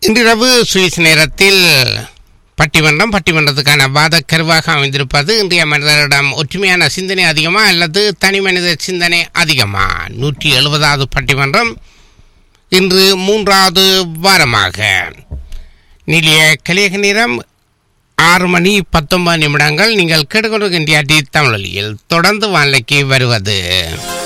இன்றிரவு சுவிஸ் நேரத்தில் பட்டிமன்றத்துக்கான வாதக்கருவாக அமைந்திருப்பது இன்றைய மனிதரிடம் ஒற்றுமையான சிந்தனை அதிகமா அல்லது தனி மனித சிந்தனை அதிகமா. 170வது பட்டிமன்றம் இன்று 3வது வாரமாக. நிலைய கலியக நேரம் 6:19. நீங்கள் கேட்டுக்கொண்டிருக்கின்ற தமிழொலியில் தொடர்ந்து வானிலைக்கு வருவது